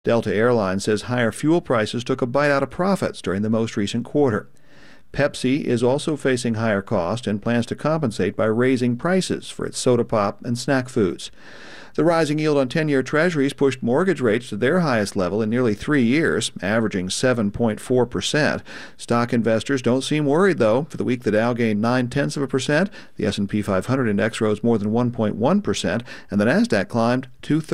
Delta Airlines says higher fuel prices took a bite out of profits during the most recent quarter. Pepsi is also facing higher costs and plans to compensate by raising prices for its soda pop and snack foods. The rising yield on 10-year treasuries pushed mortgage rates to their highest level in nearly 3 years, averaging 7.4%. Stock investors don't seem worried, though. For the week, the Dow gained 0.9%, the S&P 500 index rose more than 1.1%, and the Nasdaq climbed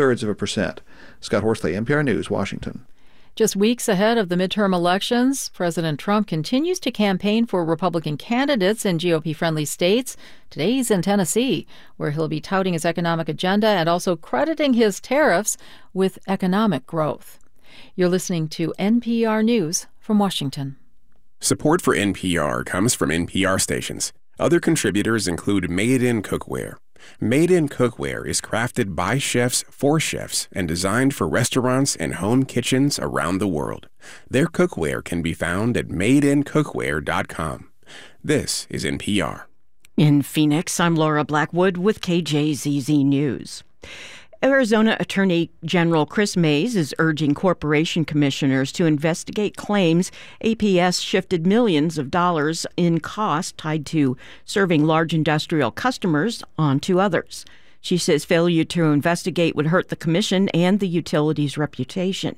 0.2%. Scott Horsley, NPR News, Washington. Just weeks ahead of the midterm elections, President Trump continues to campaign for Republican candidates in GOP-friendly states. Today he's in Tennessee, where he'll be touting his economic agenda and also crediting his tariffs with economic growth. You're listening to NPR News from Washington. Support for NPR comes from NPR stations. Other contributors include Made in Cookware. Made in Cookware is crafted by chefs for chefs and designed for restaurants and home kitchens around the world. Their cookware can be found at madeincookware.com. This is NPR. In Phoenix, I'm Laura Blackwood with KJZZ News. Arizona Attorney General Chris Mays is urging corporation commissioners to investigate claims APS shifted millions of dollars in cost tied to serving large industrial customers onto others. She says failure to investigate would hurt the commission and the utility's reputation.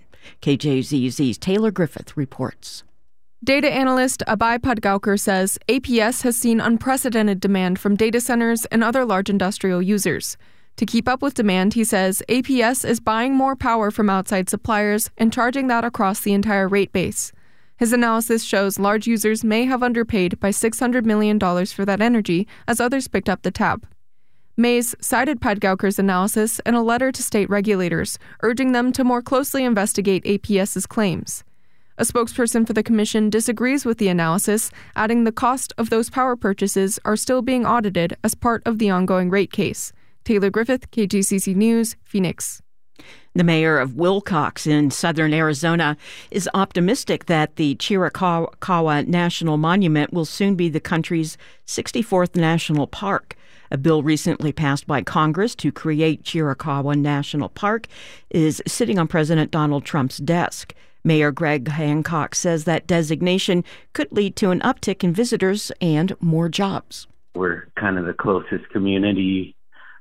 KJZZ's Taylor Griffith reports. Data analyst Abhay Padgaonkar says APS has seen unprecedented demand from data centers and other large industrial users. To keep up with demand, he says, APS is buying more power from outside suppliers and charging that across the entire rate base. His analysis shows large users may have underpaid by $600 million for that energy as others picked up the tab. Mays cited Padgaonkar's analysis in a letter to state regulators, urging them to more closely investigate APS's claims. A spokesperson for the commission disagrees with the analysis, adding the cost of those power purchases are still being audited as part of the ongoing rate case. Taylor Griffith, KJCC News, Phoenix. The mayor of Wilcox in southern Arizona is optimistic that the Chiricahua National Monument will soon be the country's 64th national park. A bill recently passed by Congress to create Chiricahua National Park is sitting on President Donald Trump's desk. Mayor Greg Hancock says that designation could lead to an uptick in visitors and more jobs. We're kind of the closest community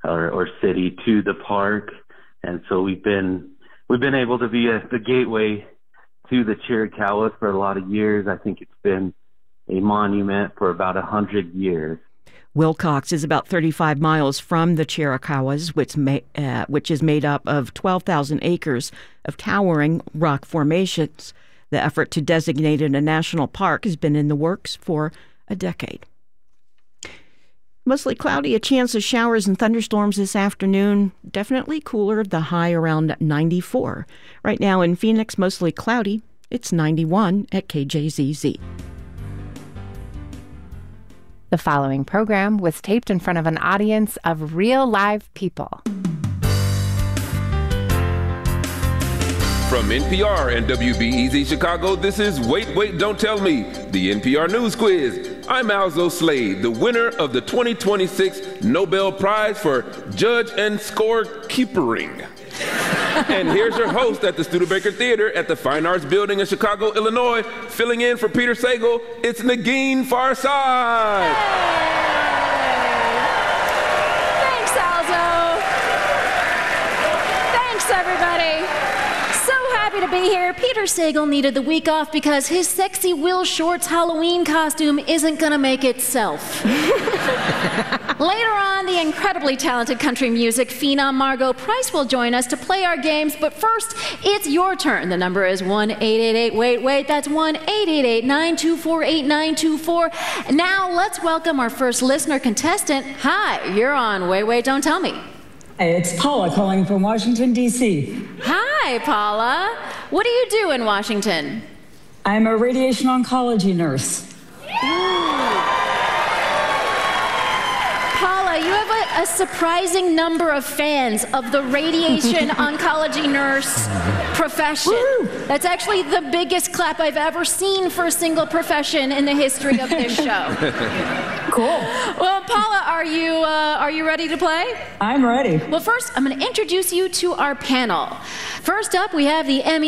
or city to the park, and so we've been able to be the gateway to the Chiricahuas for a lot of years. I think it's been a monument for about 100 years. Wilcox is about 35 miles from the Chiricahuas, which is made up of 12,000 acres of towering rock formations. The effort to designate it a national park has been in the works for a decade. Mostly cloudy, a chance of showers and thunderstorms this afternoon. Definitely cooler, the high around 94. Right now in Phoenix, mostly cloudy. It's 91 at KJZZ. The following program was taped in front of an audience of real live people. From NPR and WBEZ Chicago, this is Wait, Don't Tell Me, the NPR News Quiz. I'm Alzo Slade, the winner of the 2026 Nobel Prize for Judge and Scorekeepering. And here's your host at the Studebaker Theater at the Fine Arts Building in Chicago, Illinois, filling in for Peter Sagal, it's Negin Farsad. Thanks, Alzo. Thanks, everybody. Happy to be here. Peter Sagal needed the week off because his sexy Will Shorts Halloween costume isn't gonna make itself. Later on, the incredibly talented country music phenom Margot Price will join us to play our games, but first, it's your turn. The number is 1-888-WAIT-WAIT. That's 1-888-924-8924. Now, let's welcome our first listener contestant. Hi, you're on Wait, Don't Tell Me. Hey, it's Paula calling from Washington, D.C. Hi, Paula. What do you do in Washington? I'm a radiation oncology nurse. Paula, you have a surprising number of fans of the radiation oncology nurse profession. Woo! That's actually the biggest clap I've ever seen for a single profession in the history of this show. Cool. Well, Paula, are you ready to play? I'm ready. Well, first, I'm going to introduce you to our panel. First up, we have the Emmy